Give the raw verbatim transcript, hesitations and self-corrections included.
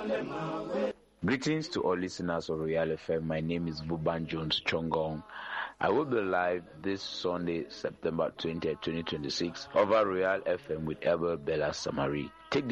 Greetings to all listeners of Royal F M. My name is Vuban Jones Chongong. I will be live this Sunday, September twentieth, twenty twenty-six, over Royal F M with Abel Bella Samari. Take the